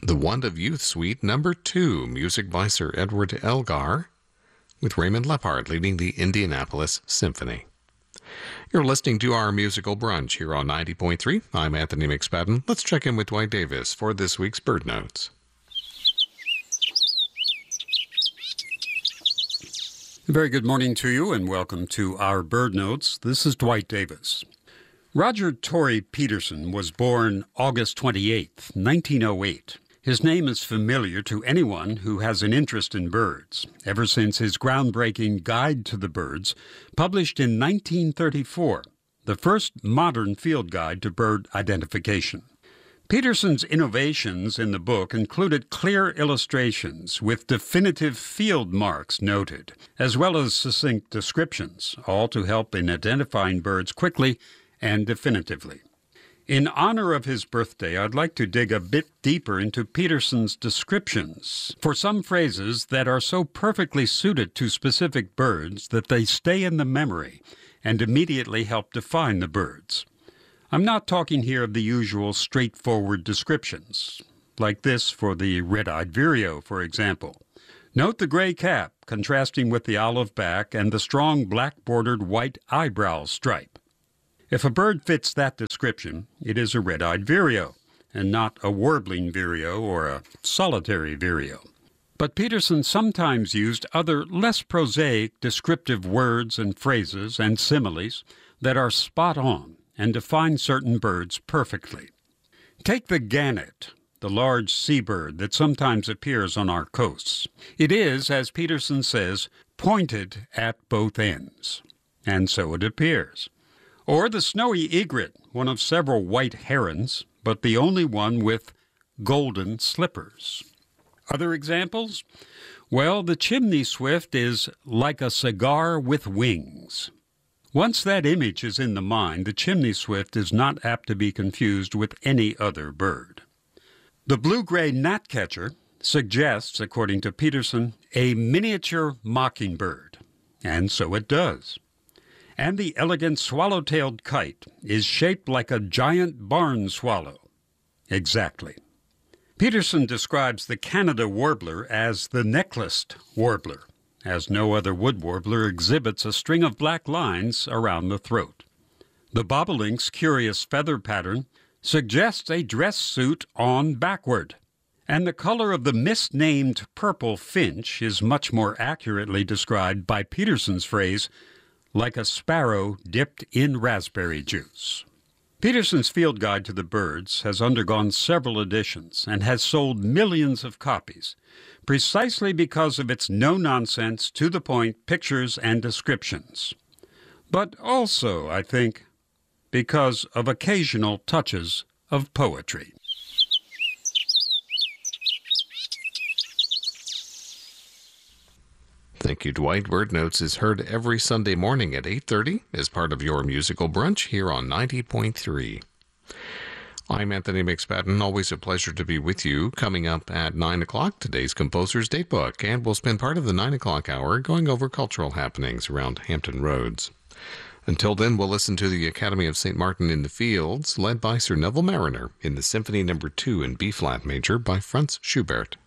The Wand of Youth Suite Number 2, music by Sir Edward Elgar, with Raymond Lepard leading the Indianapolis Symphony. You're listening to our musical brunch here on 90.3. I'm Anthony McSpadden. Let's check in with Dwight Davis for this week's Bird Notes. Very good morning to you and welcome to our Bird Notes. This is Dwight Davis. Roger Torrey Peterson was born August 28, 1908. His name is familiar to anyone who has an interest in birds, ever since his groundbreaking Guide to the Birds, published in 1934, the first modern field guide to bird identification. Peterson's innovations in the book included clear illustrations with definitive field marks noted, as well as succinct descriptions, all to help in identifying birds quickly and definitively. In honor of his birthday, I'd like to dig a bit deeper into Peterson's descriptions for some phrases that are so perfectly suited to specific birds that they stay in the memory and immediately help define the birds. I'm not talking here of the usual straightforward descriptions, like this for the red-eyed vireo, for example. Note the gray cap contrasting with the olive back and the strong black-bordered white eyebrow stripe. If a bird fits that description, it is a red-eyed vireo, and not a warbling vireo or a solitary vireo. But Peterson sometimes used other less prosaic descriptive words and phrases and similes that are spot on and define certain birds perfectly. Take the gannet, the large seabird that sometimes appears on our coasts. It is, as Peterson says, pointed at both ends, and so it appears. Or the snowy egret, one of several white herons, but the only one with golden slippers. Other examples? Well, the chimney swift is like a cigar with wings. Once that image is in the mind, the chimney swift is not apt to be confused with any other bird. The blue-gray gnatcatcher suggests, according to Peterson, a miniature mockingbird, and so it does. And the elegant swallow-tailed kite is shaped like a giant barn swallow. Exactly. Peterson describes the Canada warbler as the necklaced warbler, as no other wood warbler exhibits a string of black lines around the throat. The bobolink's curious feather pattern suggests a dress suit on backward, and the color of the misnamed purple finch is much more accurately described by Peterson's phrase, like a sparrow dipped in raspberry juice. Peterson's Field Guide to the Birds has undergone several editions and has sold millions of copies, precisely because of its no-nonsense, to-the-point pictures and descriptions. But also, I think, because of occasional touches of poetry. Thank you, Dwight. Bird Notes is heard every Sunday morning at 8:30 as part of your musical brunch here on 90.3. I'm Anthony McSpadden. Always a pleasure to be with you. Coming up at 9 o'clock, today's Composer's Datebook, and we'll spend part of the 9 o'clock hour going over cultural happenings around Hampton Roads. Until then, we'll listen to the Academy of St. Martin in the Fields, led by Sir Neville Marriner, in the Symphony No. 2 in B-flat major by Franz Schubert.